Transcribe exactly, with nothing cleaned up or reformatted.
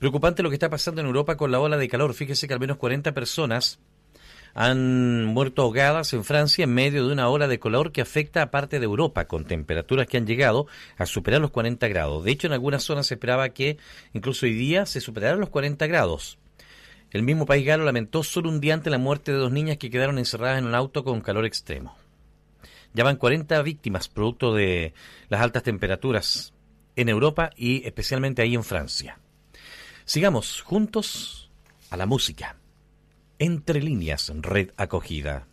Preocupante lo que está pasando en Europa con la ola de calor. Fíjese que al menos cuarenta personas han muerto ahogadas en Francia en medio de una ola de calor que afecta a parte de Europa, con temperaturas que han llegado a superar los cuarenta grados. De hecho, en algunas zonas se esperaba que incluso hoy día se superaran los cuarenta grados. El mismo país galo lamentó solo un día antes la muerte de dos niñas que quedaron encerradas en un auto con calor extremo. Ya van cuarenta víctimas producto de las altas temperaturas en Europa y especialmente ahí en Francia. Sigamos juntos a la música. Entre líneas, Red Acogida.